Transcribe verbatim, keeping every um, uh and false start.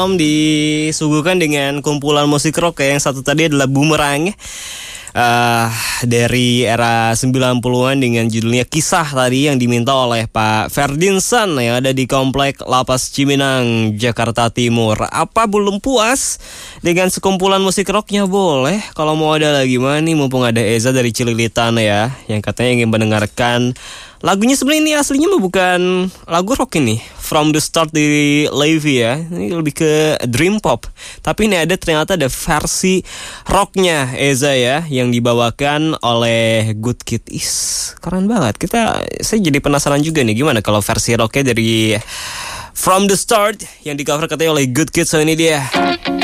Disuguhkan dengan kumpulan musik rock yang satu tadi adalah Boomerang uh, dari era sembilan puluhan dengan judulnya Kisah tadi yang diminta oleh Pak Ferdinand yang ada di Komplek Lapas Cipinang, Jakarta Timur. Apa belum puas dengan sekumpulan musik rocknya? Boleh, kalau mau ada lagi mana nih, mumpung ada Eza dari Cililitan ya, yang katanya ingin mendengarkan lagunya. Sebenarnya ini aslinya mah bukan lagu rock ini, From the Start dari Levi ya. Ini lebih ke dream pop. Tapi ini ada ternyata ada versi rocknya Eza ya, yang dibawakan oleh Good Kid. Is keren banget. Kita saya jadi penasaran juga nih, gimana kalau versi rocknya dari From the Start yang di cover katanya oleh Good Kid. So ini dia.